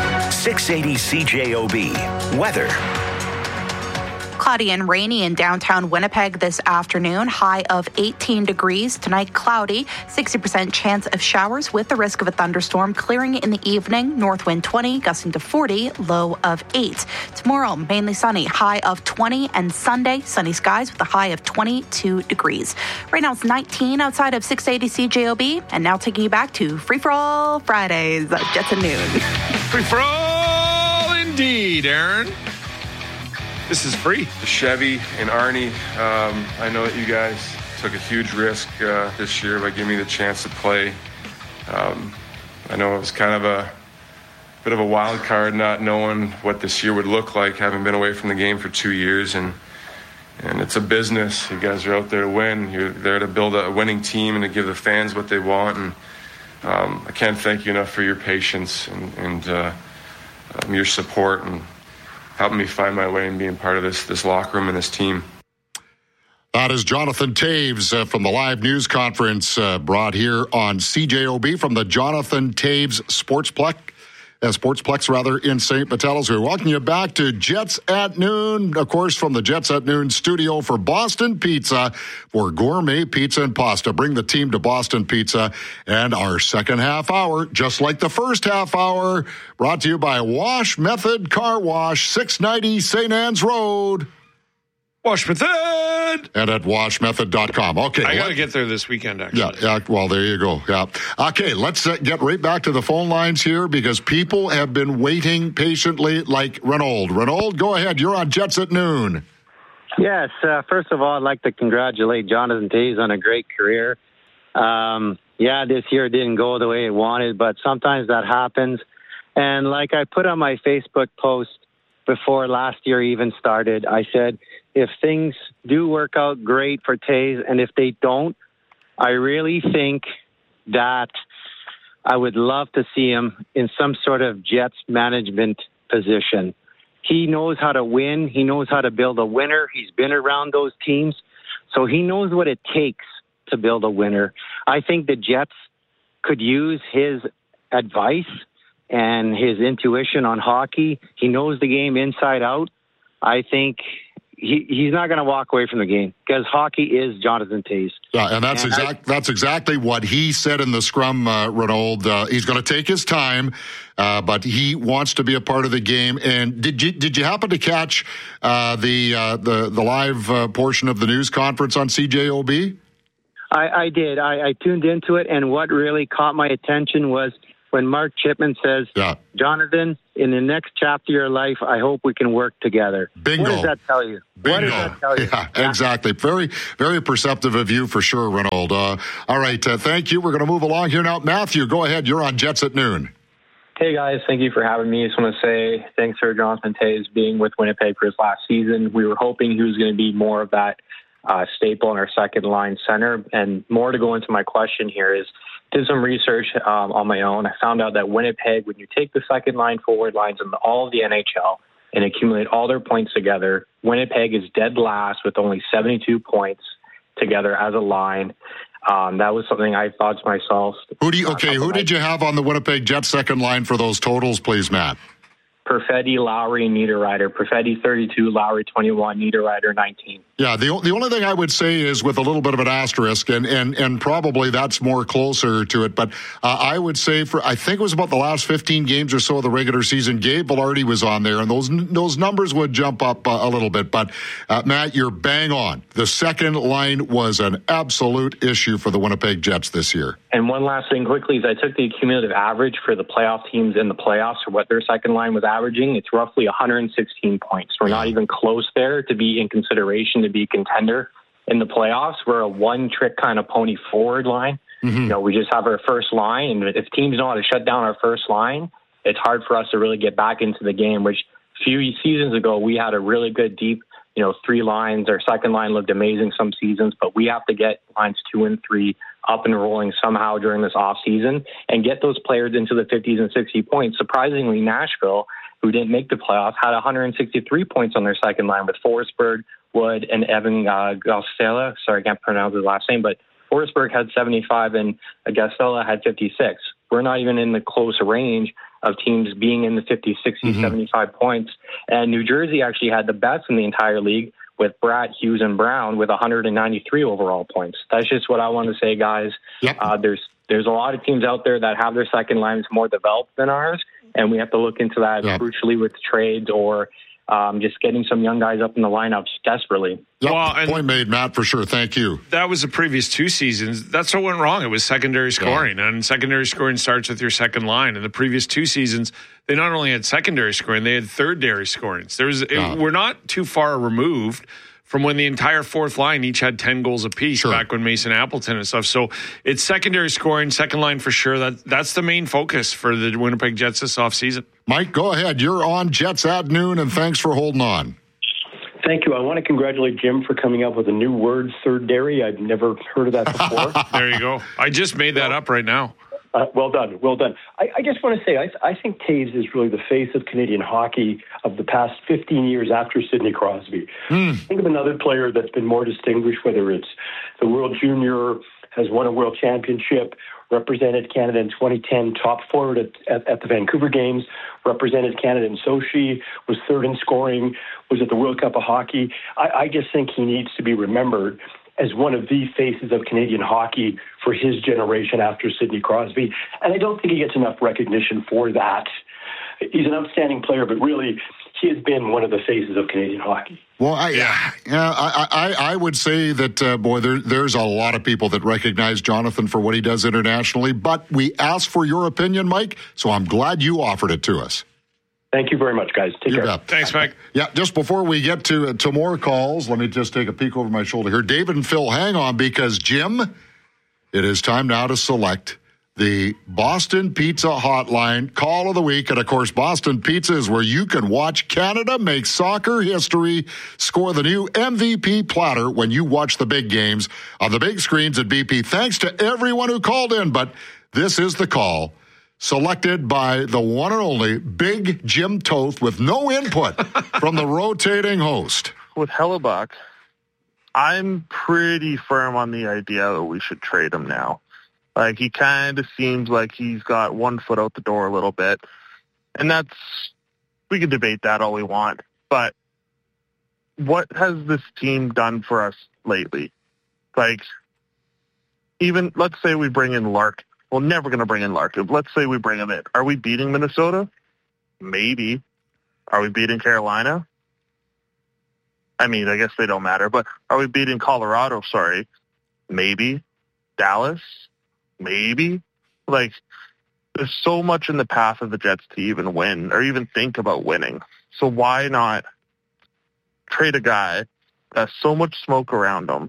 six eighty C J O B. Weather. Cloudy and rainy in downtown Winnipeg this afternoon. High of eighteen degrees. Tonight, cloudy. sixty percent chance of showers with the risk of a thunderstorm. Clearing in the evening. North wind twenty, gusting to forty. Low of eight. Tomorrow, mainly sunny. High of twenty. And Sunday, sunny skies with a high of twenty-two degrees. Right now, it's nineteen outside of six eighty C J O B. And now taking you back to Free For All Fridays. Jets at noon. Free for all indeed, Aaron. This is free. Chevy and Arnie, um, I know that you guys took a huge risk uh, this year by giving me the chance to play. Um, I know it was kind of a bit of a wild card, not knowing what this year would look like, having been away from the game for two years. And and it's a business. You guys are out there to win. You're there to build a winning team and to give the fans what they want. And um, I can't thank you enough for your patience and, and uh, um, your support and helping me find my way and being part of this this locker room and this team. That is Jonathan Toews uh, from the live news conference uh, brought here on C J O B from the Jonathan Toews Sportsplex, uh, Sportsplex rather, in Saint Vitalis. We welcome you back to Jets at Noon, of course, from the Jets at Noon studio for Boston Pizza for gourmet pizza and pasta. Bring the team to Boston Pizza. And our second half hour, just like the first half hour, brought to you by Wash Method Car Wash, six ninety Saint Anne's Road. Wash Method! And at wash method dot com. Okay. I got to get there this weekend, actually. Yeah, yeah, well, there you go. Yeah. Okay, let's uh, get right back to the phone lines here because people have been waiting patiently like Renaud. Renaud, go ahead. You're on Jets at Noon. Yes. Uh, first of all, I'd like to congratulate Jonathan Toews on a great career. Um, yeah, this year didn't go the way it wanted, but sometimes that happens. And like I put on my Facebook post before last year even started, I said, if things do work out great for Toews, and if they don't, I really think that I would love to see him in some sort of Jets management position. He knows how to win. He knows how to build a winner. He's been around those teams, so he knows what it takes to build a winner. I think the Jets could use his advice and his intuition on hockey. He knows the game inside out. I think he, he's not going to walk away from the game because hockey is Jonathan Toews. Yeah, and that's and exact. I, that's exactly what he said in the scrum, uh, Renaud. Uh, he's going to take his time, uh, but he wants to be a part of the game. And did you did you happen to catch uh, the uh, the the live uh, portion of the news conference on C J O B? I, I did. I, I tuned into it, and what really caught my attention was when Mark Chipman says, yeah. Jonathan, in the next chapter of your life, I hope we can work together. Bingo. What does that tell you? Bingo. What does that tell you? Yeah, yeah, exactly. Very, very perceptive of you for sure, Renaud. Uh, all right. Uh, thank you. We're going to move along here now. Matthew, go ahead. You're on Jets at Noon. Hey, guys. Thank you for having me. I just want to say thanks for Jonathan Toews being with Winnipeg for his last season. We were hoping he was going to be more of that uh, staple in our second line center. And more to go into my question here is, did some research um, on my own. I found out that Winnipeg, when you take the second line forward lines in all of the N H L and accumulate all their points together, Winnipeg is dead last with only seventy-two points together as a line. Um, that was something I thought to myself. Who do you, okay, who did you have on the Winnipeg Jets second line for those totals, please, Matt? Perfetti, Lowry, Niederreiter. Perfetti thirty-two, Lowry twenty-one, Niederreiter nineteen. Yeah, the the only thing I would say is with a little bit of an asterisk, and and, and probably that's more closer to it, but uh, I would say for, I think it was about the last fifteen games or so of the regular season, Gabe Vilardi was on there, and those those numbers would jump up uh, a little bit. But, uh, Matt, you're bang on. The second line was an absolute issue for the Winnipeg Jets this year. And one last thing quickly is I took the cumulative average for the playoff teams in the playoffs for what their second line was averaging. It's roughly one hundred sixteen points. We're not even close there to be in consideration to be a contender in the playoffs. We're a one-trick kind of pony forward line. Mm-hmm. You know, we just have our first line, and if teams know how to shut down our first line, it's hard for us to really get back into the game, which a few seasons ago we had a really good deep, you know, three lines. Our second line looked amazing some seasons, but we have to get lines two and three up and rolling somehow during this off season and get those players into the fifties and sixty points. Surprisingly, Nashville, who didn't make the playoffs, had one hundred sixty-three points on their second line with Forsberg, Wood, and Evan uh, Gastella. Sorry, I can't pronounce his last name, but Forsberg had seventy-five and Gastella had fifty-six. We're not even in the close range of teams being in the fifty, sixty, mm-hmm. seventy-five points. And New Jersey actually had the best in the entire league with Bratt, Hughes, and Brown with one hundred ninety-three overall points. That's just what I want to say, guys. Yep. Uh, there's there's a lot of teams out there that have their second lines more developed than ours, and we have to look into that yep. crucially with trades or um, just getting some young guys up in the lineups desperately. Yep. Well, and point made, Matt, for sure. Thank you. That was the previous two seasons. That's what went wrong. It was secondary scoring, yeah. and secondary scoring starts with your second line. In the previous two seasons, they not only had secondary scoring, they had thirdary scoring. There was, yeah. it, we're not too far removed from when the entire fourth line each had ten goals apiece sure. back when Mason Appleton and stuff. So it's secondary scoring, second line for sure. That That's the main focus for the Winnipeg Jets this offseason. Mike, go ahead. You're on Jets at Noon, and thanks for holding on. Thank you. I want to congratulate Jim for coming up with a new word, third dairy. I've never heard of that before. There you go. I just made that up right now. Uh, well done. Well done. I, I just want to say, I, I think Toews is really the face of Canadian hockey of the past fifteen years after Sidney Crosby. Mm. Think of another player that's been more distinguished, whether it's the World Junior, has won a World Championship, represented Canada in twenty ten, top forward at, at, at the Vancouver Games, represented Canada in Sochi, was third in scoring, was at the World Cup of Hockey. I, I just think he needs to be remembered as one of the faces of Canadian hockey for his generation after Sidney Crosby. And I don't think he gets enough recognition for that. He's an outstanding player, but really, he has been one of the faces of Canadian hockey. Well, I, yeah, yeah I, I, I would say that, uh, boy, there, there's a lot of people that recognize Jonathan for what he does internationally, but we asked for your opinion, Mike, so I'm glad you offered it to us. Thank you very much, guys. Take you care. Bet. Thanks, Mike. Yeah, just before we get to, to more calls, let me just take a peek over my shoulder here. David and Phil, hang on, because, Jim, it is time now to select the Boston Pizza Hotline Call of the Week. And, of course, Boston Pizza is where you can watch Canada make soccer history, score the new M V P platter when you watch the big games on the big screens at B P. Thanks to everyone who called in, but this is the call. Selected by the one and only Big Jim Toth with no input from the rotating host. With Hellebuyck, I'm pretty firm on the idea that we should trade him now. Like, he kind of seems like he's got one foot out the door a little bit. And that's, we can debate that all we want. But what has this team done for us lately? Like, even, let's say we bring in Lark. We're never going to bring in Lark. Let's say we bring him in. Are we beating Minnesota? Maybe. Are we beating Carolina? I mean, I guess they don't matter. But are we beating Colorado? Sorry. Maybe. Dallas? Maybe. Like, there's so much in the path of the Jets to even win or even think about winning. So why not trade a guy that has so much smoke around him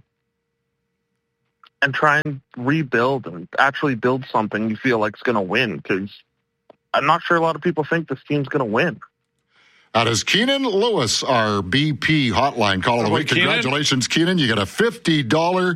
and try and rebuild and actually build something you feel like is going to win? Because I'm not sure a lot of people think this team's going to win. That is Keenan Lewis, our B P hotline call of the week. Congratulations, Keenan. You get a fifty dollars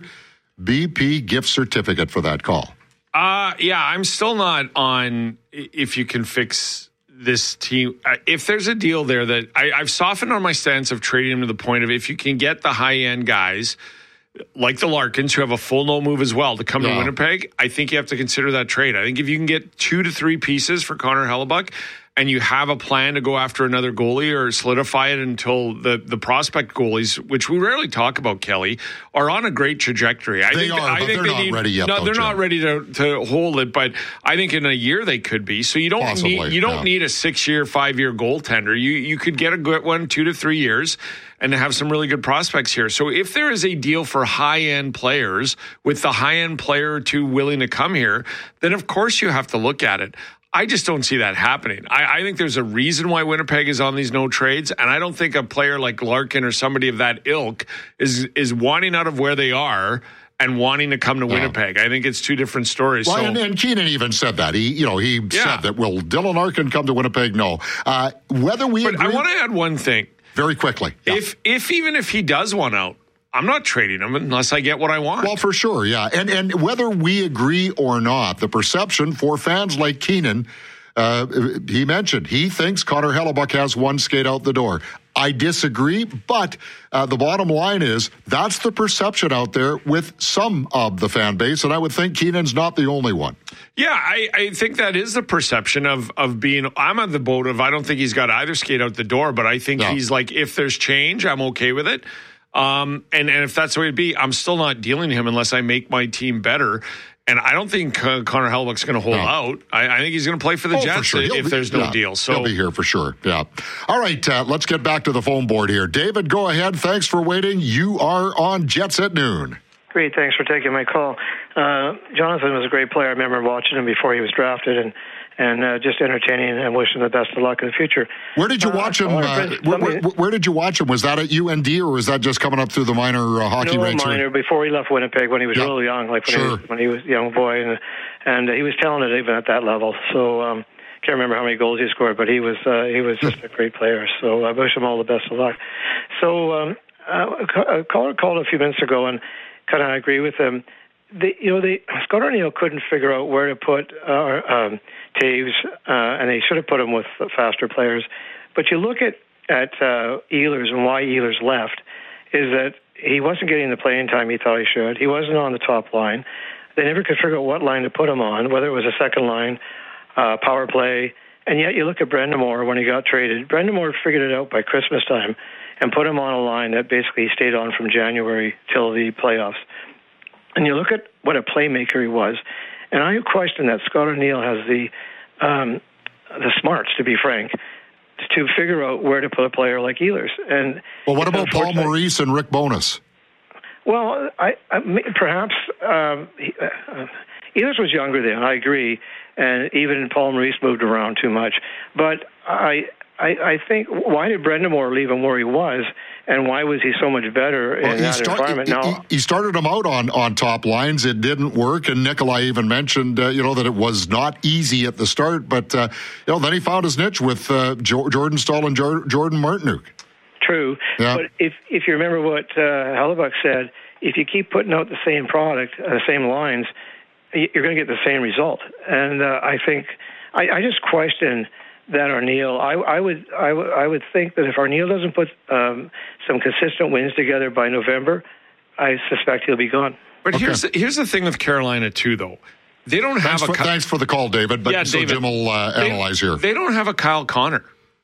B P gift certificate for that call. Uh, yeah, I'm still not on if you can fix this team. Uh, if there's a deal there that I, I've softened on my stance of trading him to the point of if you can get the high-end guys like the Larkins who have a full no move as well to come yeah. to Winnipeg, I think you have to consider that trade. I think if you can get two to three pieces for Connor Hellebuyck and you have a plan to go after another goalie or solidify it until the, the prospect goalies, which we rarely talk about, Kelly, are on a great trajectory. I they think, are, I but think they're they not need, ready yet. No, though, they're Jim. not ready to, to hold it, but I think in a year they could be. So you don't Possibly, need you don't yeah. need a six-year, five-year goaltender. You you could get a good one, two to three years, and have some really good prospects here. So if there is a deal for high-end players with the high-end player or two willing to come here, then of course you have to look at it. I just don't see that happening. I, I think there's a reason why Winnipeg is on these no trades, and I don't think a player like Larkin or somebody of that ilk is is wanting out of where they are and wanting to come to Winnipeg. I think it's two different stories. Well, so, and, and Keenan even said that. He, you know, he Yeah. said that, will Dylan Larkin come to Winnipeg? No. Uh, whether we but agree... I want to add one thing. Very quickly. Yeah. If if even if he does want out, I'm not trading him unless I get what I want. Well, for sure, yeah. And and whether we agree or not, the perception for fans like Keenan, uh, he mentioned, he thinks Connor Hellebuyck has one skate out the door. I disagree, but uh, the bottom line is that's the perception out there with some of the fan base, and I would think Keenan's not the only one. Yeah, I, I think that is the perception of of being, I'm on the boat of, I don't think he's got either skate out the door, but I think No. he's like, if there's change, I'm okay with it. Um, and, and if that's the way it'd be, I'm still not dealing to him unless I make my team better. And I don't think uh, Connor Hellebuyck's going to hold No. out. I, I think he's going to play for the Oh, Jets for sure. if He'll be- there's no yeah, deal. So he'll be here for sure. Yeah. All right, uh, let's get back to the phone board here. David, go ahead. Thanks for waiting. You are on Jets at Noon. Great, thanks for taking my call. Uh, Jonathan was a great player. I remember watching him before he was drafted, and and uh, just entertaining and wishing the best of luck in the future. Where did you Uh, watch him? I wanna Uh, pres- where, let me- where, where did you watch him? Was that at U N D or was that just coming up through the minor uh, hockey no, ranks? or- minor before he left Winnipeg when he was Yeah. really young, like when, Sure. he was, when he was a young boy, and and he was talented even at that level. So um, can't remember how many goals he scored, but he was uh, he was just a great player. So I wish him all the best of luck. So um, uh, a caller called a few minutes ago and kind of agree with him. The, you know, they, Scott Arniel couldn't figure out where to put uh, um, Taves, uh, and they should have put him with faster players. But you look at at uh, Ehlers and why Ehlers left is that he wasn't getting the playing time he thought he should. He wasn't on the top line. They never could figure out what line to put him on, whether it was a second line, uh, power play. And yet you look at Brendamore when he got traded. Brendamore figured it out by Christmas time and put him on a line that basically stayed on from January till the playoffs. And you look at what a playmaker he was, and I question that Scott Arniel has the um, the smarts, to be frank, to figure out where to put a player like Ehlers. And Well, what about Paul Maurice and Rick Bowness? Well, I, I perhaps um, he, uh, Ehlers was younger then. I agree, and even Paul Maurice moved around too much. But I, I, I think why did Brendamore leave him where he was, and why was he so much better Well, in he, that start, environment? he, Now, he- he started him out on, on top lines. It didn't work, and Nikolai even mentioned, uh, you know, that it was not easy at the start. But uh, you know, then he found his niche with uh, jo- Jordan Stahl and jo- Jordan Martinook. True, Yeah. but if if you remember what uh, Hellebuyck said, if you keep putting out the same product, uh, the same lines, y- you're going to get the same result. And uh, I think I, I just question that Arniel. I, I would I, w- I would think that if Arniel doesn't put um, some consistent wins together by November, I suspect he'll be gone. But here's the, here's the thing with Carolina too, though. They don't thanks have for, a... Thanks for the call, David. But yeah, so David, Jim will uh, they, analyze here. They don't have a Kyle Connor.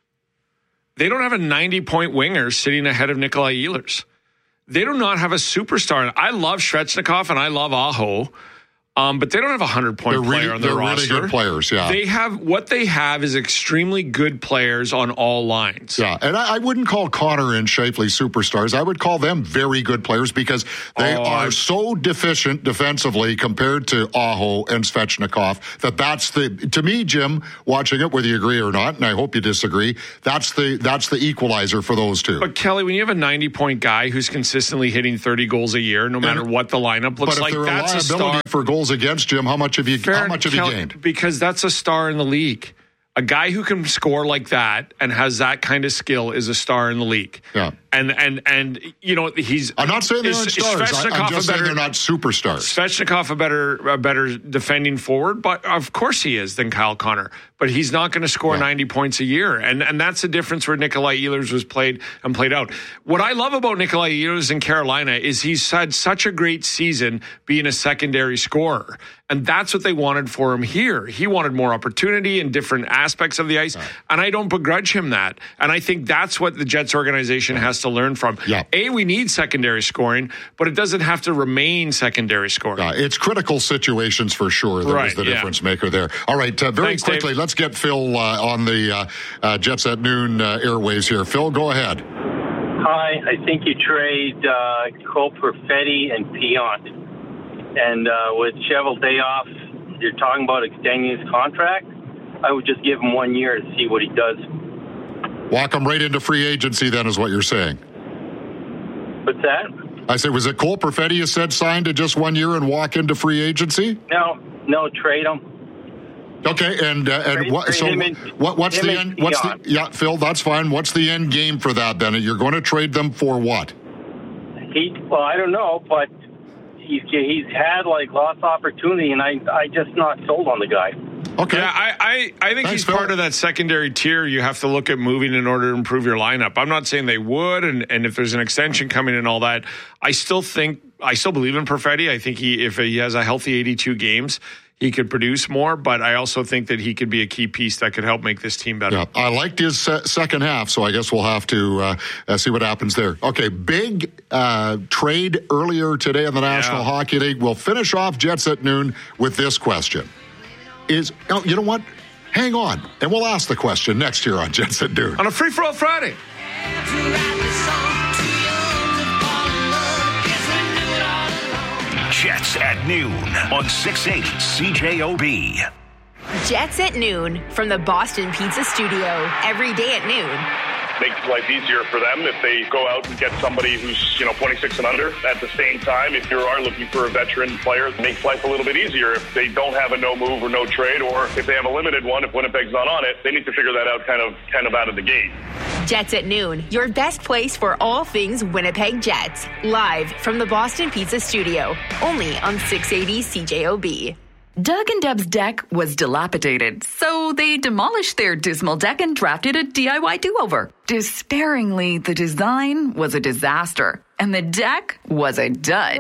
They don't have a ninety-point winger sitting ahead of Nikolai Ehlers. They do not have a superstar. I love Svechnikov and I love Aho. Um, but they don't have a hundred-point they're player really, on their they're roster. Really good players, yeah. They have what they have is extremely good players on all lines. Yeah, and I, I wouldn't call Connor and Scheifele superstars. I would call them very good players because they oh, are I, so deficient defensively compared to Aho and Svechnikov that that's the to me, Jim, watching it, whether you agree or not, and I hope you disagree, that's the that's the equalizer for those two. But Kelly, when you have a ninety-point guy who's consistently hitting thirty goals a year, no matter and, what the lineup looks like, that's a star. For goals against, Jim, how much have you Fair, how much have Kel- you gained? Because that's a star in the league. A guy who can score like that and has that kind of skill is a star in the league. Yeah. And and and you know he's. I'm not saying they're not stars. I, I'm just saying they're not superstars. Svechnikov a better a better defending forward, but of course he is than Kyle Connor. But he's not going to score yeah. ninety points a year, and and that's the difference where Nikolai Ehlers was played and played out. What I love about Nikolai Ehlers in Carolina is he's had such a great season being a secondary scorer, and that's what they wanted for him here. He wanted more opportunity in different aspects of the ice, right. and I don't begrudge him that. And I think that's what the Jets organization has to learn from. Yeah. A, we need secondary scoring, but it doesn't have to remain secondary scoring. Yeah, it's critical situations for sure. That right, was the yeah. difference maker there. All right, uh, very Thanks, quickly, Dave. let's get Phil uh, on the uh, uh, Jets at Noon uh, airwaves here. Phil, go ahead. Hi, I think you trade uh, Cole Perfetti and Piant. And uh, with Chevel day off, you're talking about extending his contract. I would just give him one year to see what he does. Walk him right into free agency then is what you're saying. What's that? I said, was it Cole Perfetti you said signed to just one year and walk into free agency? No, no, trade him. Okay, and uh, and trade, what? Trade so in, what? What's the end? What's the? Piant. Yeah, Phil, that's fine. What's the end game for that then? You're going to trade them for what? He well, I don't know, but he's he's had like lots of opportunity, and I I just not sold on the guy. Okay. Yeah, I, I, I think Thanks, he's Phil. part of that secondary tier you have to look at moving in order to improve your lineup. I'm not saying they would, and, and if there's an extension coming and all that, I still think, I still believe in Perfetti. I think he, if he has a healthy eighty-two games, he could produce more, but I also think that he could be a key piece that could help make this team better. Yeah, I liked his se- second half, so I guess we'll have to uh, uh, see what happens there. Okay, big uh, trade earlier today in the National Yeah. Hockey League. We'll finish off Jets at Noon with this question. Is oh, you know what? Hang on, and we'll ask the question next year on Jets at Noon. On a free-for-all Friday. Jets at Noon on six eighty C J O B. Jets at Noon from the Boston Pizza Studio. Every day at noon. Makes life easier for them if they go out and get somebody who's, you know, twenty-six and under. At the same time, if you are looking for a veteran player, it makes life a little bit easier. If they don't have a no move or no trade, or if they have a limited one, if Winnipeg's not on it, they need to figure that out kind of kind of out of the gate. Jets at Noon, your best place for all things Winnipeg Jets. Live from the Boston Pizza Studio. Only on six eighty C J O B. Doug and Deb's deck was dilapidated, so they demolished their dismal deck and drafted a D I Y do-over. Despairingly, the design was a disaster, and the deck was a dud.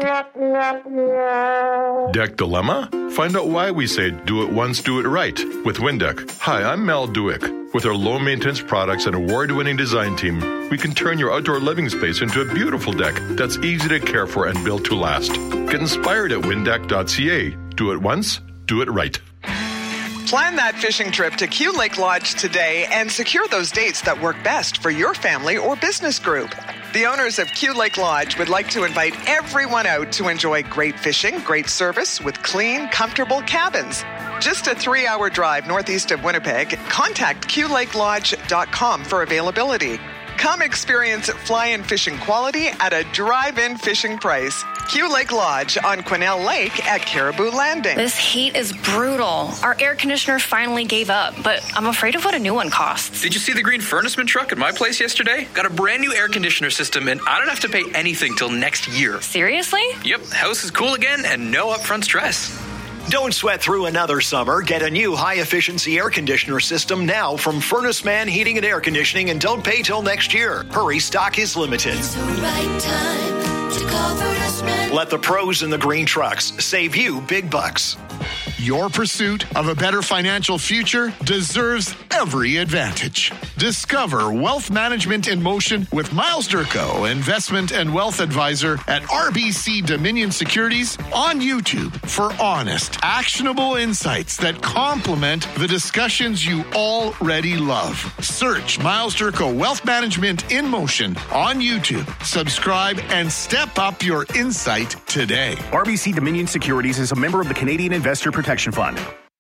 Deck dilemma? Find out why we say do it once, do it right with Windeck. Hi, I'm Mel Dewick. With our low-maintenance products and award-winning design team, we can turn your outdoor living space into a beautiful deck that's easy to care for and built to last. Get inspired at windeck dot c a. Do it once, do it right. Plan that fishing trip to Q Lake Lodge today and secure those dates that work best for your family or business group. The owners of Q Lake Lodge would like to invite everyone out to enjoy great fishing, great service with clean, comfortable cabins. Just a three-hour drive northeast of Winnipeg. Contact q lake lodge dot com for availability. Come experience fly-in fishing quality at a drive-in fishing price. Q Lake Lodge on Quesnel Lake at Caribou Landing. This heat is brutal. Our air conditioner finally gave up, but I'm afraid of what a new one costs. Did you see the green furnaceman truck at my place yesterday? Got a brand new air conditioner system, and I don't have to pay anything till next year. Seriously? Yep, house is cool again and no upfront stress. Don't sweat through another summer. Get a new high-efficiency air conditioner system now from Furnace Man Heating and Air Conditioning, and don't pay till next year. Hurry, stock is limited. It's the right time to call Furnace Man. Let the pros in the green trucks save you big bucks. Your pursuit of a better financial future deserves every advantage. Discover Wealth Management in Motion with Miles Durko, Investment and Wealth Advisor at R B C Dominion Securities on YouTube for honest, actionable insights that complement the discussions you already love. Search Miles Durko Wealth Management in Motion on YouTube. Subscribe and step up your insight today. R B C Dominion Securities is a member of the Canadian Investor Protection Fund.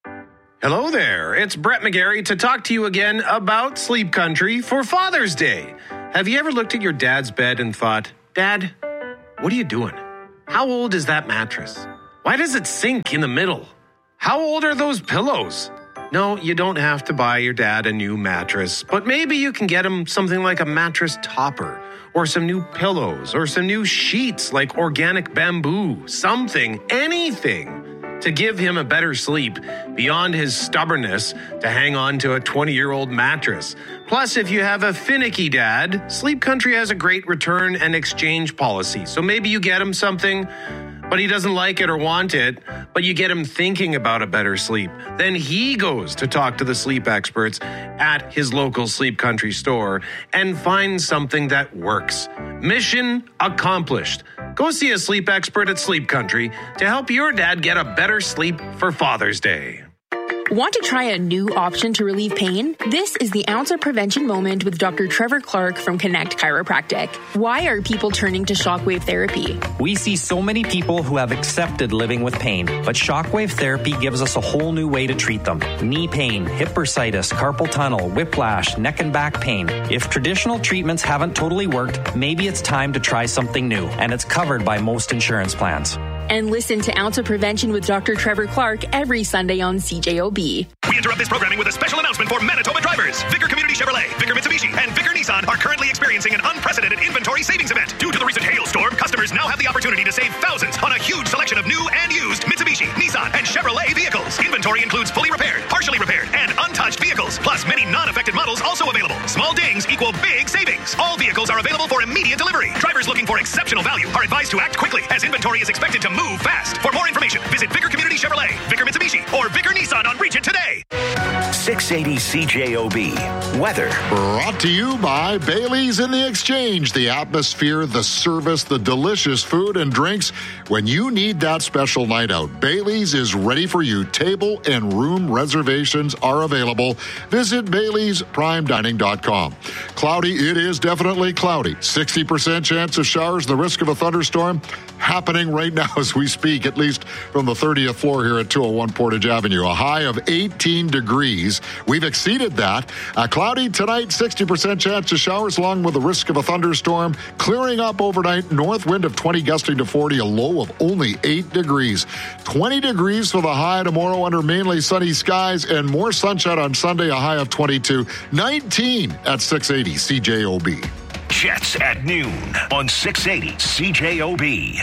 Hello there, it's Brett McGarry to talk to you again about Sleep Country for Father's Day. Have you ever looked at your dad's bed and thought, Dad, what are you doing? How old is that mattress? Why does it sink in the middle? How old are those pillows? No, you don't have to buy your dad a new mattress, but maybe you can get him something like a mattress topper, or some new pillows, or some new sheets like organic bamboo, something, anything to give him a better sleep beyond his stubbornness to hang on to a twenty-year-old mattress. Plus, if you have a finicky dad, Sleep Country has a great return and exchange policy. So maybe you get him something, but he doesn't like it or want it, but you get him thinking about a better sleep. Then he goes to talk to the sleep experts at his local Sleep Country store and finds something that works. Mission accomplished. Go see a sleep expert at Sleep Country to help your dad get a better sleep for Father's Day. Want to try a new option to relieve pain? This is the Ounce of Prevention Moment with Doctor Trevor Clark from Connect Chiropractic. Why are people turning to shockwave therapy? We see so many people who have accepted living with pain, but shockwave therapy gives us a whole new way to treat them. Knee pain, hip bursitis, carpal tunnel, whiplash, neck and back pain. If traditional treatments haven't totally worked, maybe it's time to try something new, and it's covered by most insurance plans. And listen to Ounce of Prevention with Doctor Trevor Clark every Sunday on C J O B. We interrupt this programming with a special announcement for Manitoba drivers. Vicar Community Chevrolet, Vicar Mitsubishi, and Vicar Nissan are currently experiencing an unprecedented inventory savings event. Due to the recent hailstorm, customers now have the opportunity to save thousands on a huge selection of new and used Mitsubishi, Nissan, and Chevrolet vehicles. Inventory includes fully repaired, partially repaired, and untouched vehicles, plus many non-affected models also available. Small dings equal big savings. All vehicles are available for immediate delivery. Drivers looking for exceptional value are advised to act quickly, as inventory is expected to move fast. For more information, visit Vicar Community Chevrolet, Vicar Mitsubishi, or Vicar Nissan on Regent today. six eighty C J O B. Weather. Brought to you by Bailey's in the Exchange. The atmosphere, the service, the delicious food and drinks. When you need that special night out, Bailey's is ready for you. Table and room reservations are available. Visit Baileys Prime Dining dot com. Cloudy, it is definitely cloudy. sixty percent chance of showers, the risk of a thunderstorm happening right now as we speak, at least from the thirtieth floor here at two oh one Portage Avenue. A high of eighteen degrees. We've exceeded that. Uh, cloudy tonight, sixty percent chance of showers along with the risk of a thunderstorm. Clearing up overnight, north wind of twenty gusting to forty, a low of only eight degrees. twenty degrees for the high tomorrow under mainly sunny skies and more sunshine on Sunday, a high of twenty-two. nineteen at six eighty C J O B. Jets at noon on six eighty C J O B.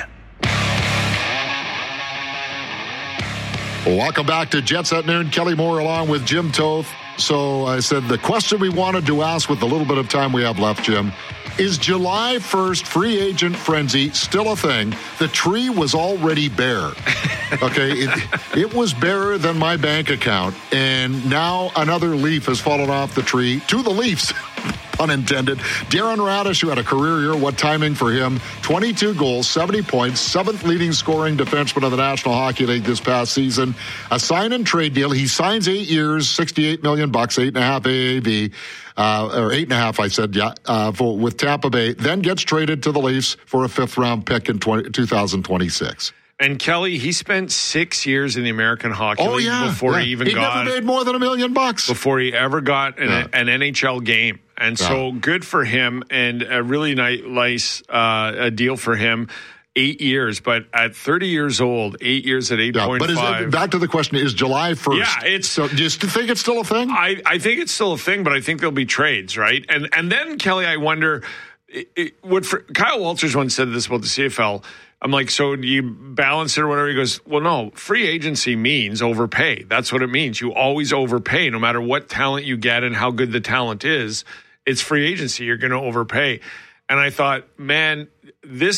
Welcome back to Jets at Noon. Kelly Moore along with Jim Toth. So I said the question we wanted to ask with the little bit of time we have left, Jim, is July first free agent frenzy still a thing? The tree was already bare. Okay, it, it was barer than my bank account, and now another leaf has fallen off the tree to the Leafs. Unintended. Darren Radish, who had a career year, what timing for him? twenty-two goals, seventy points, seventh leading scoring defenseman of the National Hockey League this past season. A sign and trade deal. He signs eight years, sixty-eight million bucks, eight and a half A A V, uh, or eight and a half, I said, yeah, uh, for, with Tampa Bay. Then gets traded to the Leafs for a fifth round pick in twenty, twenty twenty-six. And Kelly, he spent six years in the American Hockey oh, League yeah, before yeah. he even he got... He never made more than a million bucks. Before he ever got an, yeah. an N H L game. And yeah. so good for him, and a really nice uh, a deal for him. Eight years, but at thirty years old, eight years at eight point five. Yeah, but is it, back to the question, is July first? Yeah, it's... So do you think it's still a thing? I, I think it's still a thing, but I think there'll be trades, right? And and then, Kelly, I wonder... It, it, what for, Kyle Walters once said this about the C F L. I'm like, so do you balance it or whatever? He goes, well, no, free agency means overpay. That's what it means. You always overpay, no matter what talent you get and how good the talent is. It's free agency. You're going to overpay. And I thought, man, this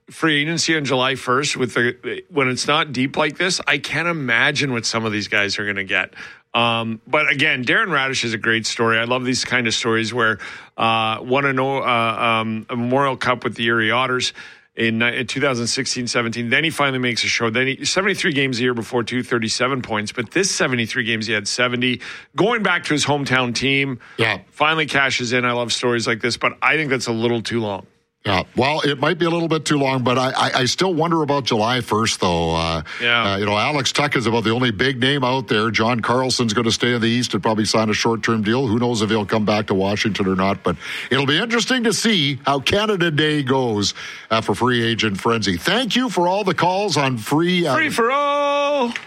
free agency on July first with the when it's not deep like this, I can't imagine what some of these guys are going to get. Um, but again, Darren Radish is a great story. I love these kind of stories where uh, won a, uh, um, a Memorial Cup with the Erie Otters in, in two thousand sixteen seventeen. Then he finally makes a show. Then he, seventy-three games a year before, two hundred thirty-seven points. But this seventy-three games, he had seventy. Going back to his hometown team, yeah, finally cashes in. I love stories like this, but I think that's a little too long. Yeah, well, it might be a little bit too long, but I, I, I still wonder about July first, though. Uh, yeah. Uh, you know, Alex Tuch is about the only big name out there. John Carlson's going to stay in the East and probably sign a short-term deal. Who knows if he'll come back to Washington or not, but it'll be interesting to see how Canada Day goes uh, for Free Agent Frenzy. Thank you for all the calls on free... Uh, free for all!